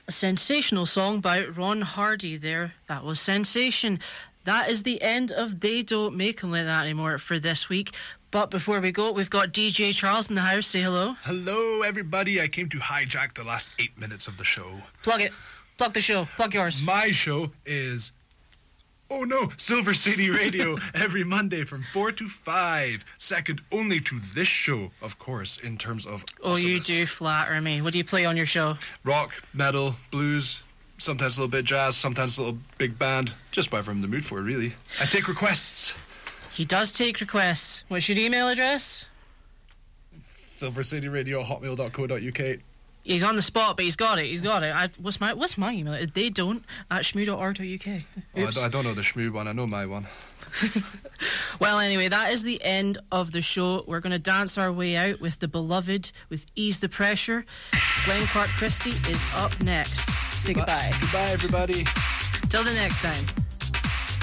A sensational song by Ron Hardy there. That was Sensation. That is the end of They Don't Make 'Em Like That Anymore for this week. But before we go, we've got DJ Charles in the house. Say hello. Hello, everybody. I came to hijack the last 8 minutes of the show. Plug it. Plug the show. Plug yours. My show is... Oh no, Silver City Radio every Monday from 4 to 5. Second only to this show, of course, in terms of awesomeness. You do flatter me. What do you play on your show? Rock, metal, blues, sometimes a little bit jazz, sometimes a little big band. Just whatever I'm in the mood for, really. I take requests. He does take requests. What's your email address? silvercityradio@hotmail.co.uk. He's on the spot, but he's got it. What's my email? They don't at shmoo.org.uk. Oh, I don't know the shmoo one. I know my one. Well, anyway, that is the end of the show. We're going to dance our way out with The Beloved with Ease the Pressure. Glenn Clark Christie is up next. Say goodbye. Goodbye, everybody. Till the next time.